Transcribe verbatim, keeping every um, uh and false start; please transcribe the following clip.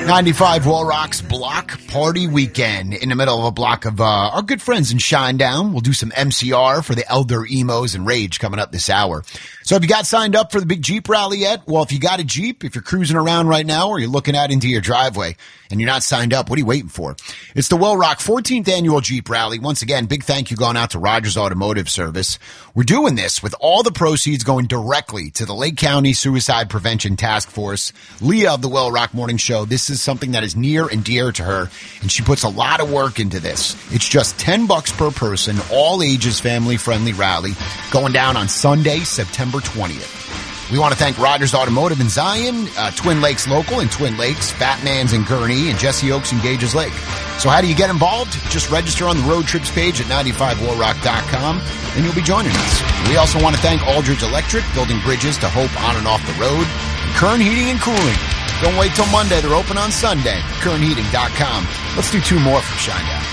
ninety-five Wall Rock's Block Party Weekend in the middle of a block of uh, our good friends in Shinedown. We'll do some M C R for the Elder Emos and Rage coming up this hour. So have you got signed up for the big Jeep rally yet? Well, if you got a Jeep, if you're cruising around right now or you're looking out into your driveway and you're not signed up, what are you waiting for? It's the Well Rock fourteenth Annual Jeep Rally. Once again, big thank you going out to Rogers Automotive Service. We're doing this with all the proceeds going directly to the Lake County Suicide Prevention Task Force. Leah of the Well Rock Morning Show, this is something that is near and dear to her, and she puts a lot of work into this. It's just ten bucks per person, all ages, family-friendly rally, going down on Sunday, September twentieth. We want to thank Rogers Automotive in Zion, uh, Twin Lakes Local in Twin Lakes, Batman's in Gurnee, and Jesse Oaks in Gages Lake. So how do you get involved? Just register on the road trips page at ninety-five wall rock dot com, and you'll be joining us. We also want to thank Aldridge Electric, building bridges to hope on and off the road, and Kern Heating and Cooling. Don't wait till Monday. They're open on Sunday. Kern Heating dot com. Let's do two more from Shinedown.